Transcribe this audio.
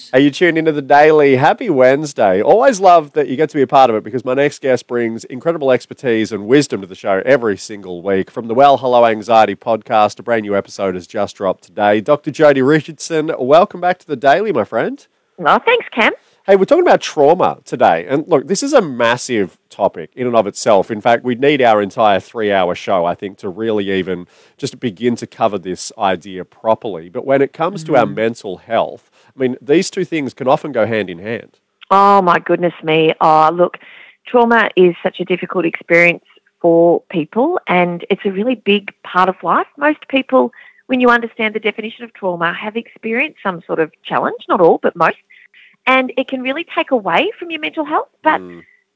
Are you tuned into the Daily? Happy Wednesday. Always love that you get to be a part of it because my next guest brings incredible expertise and wisdom to the show every single week. From the Well Hello Anxiety podcast, a brand new episode has just dropped today. Dr. Jodie Richardson, welcome back to the Daily, my friend. Well, thanks, Cam. Hey, we're talking about trauma today. And look, this is a massive topic in and of itself. In fact, we'd need our entire 3-hour show, I think, to really even just begin to cover this idea properly. But when it comes to our mental health, I mean, these two things can often go hand in hand. Oh, my goodness me. Oh, look, trauma is such a difficult experience for people, and it's a really big part of life. Most people, when you understand the definition of trauma, have experienced some sort of challenge, not all, but most. And it can really take away from your mental health. But